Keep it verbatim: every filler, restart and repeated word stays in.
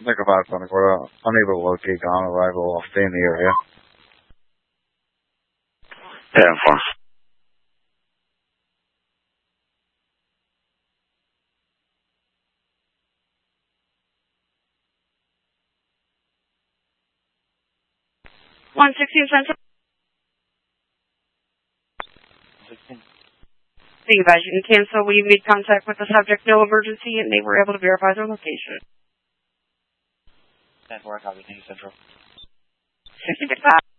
Nickel five Thunder Quarter, unable to locate on arrival. I'll stay in the area. ten four. one sixteen Central. sixteen. Being advised, you can cancel. We made contact with the subject, no emergency, and they were able to verify their location. ten four, copy, thank you, Central. sixty-five.